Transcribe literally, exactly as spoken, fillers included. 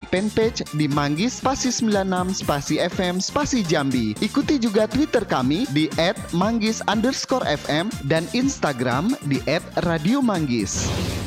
fanpage di Manggis spasi sembilan enam spasi F M spasi Jambi. Ikuti juga Twitter kami di et manggis underscore F M dan Instagram di et radio manggis.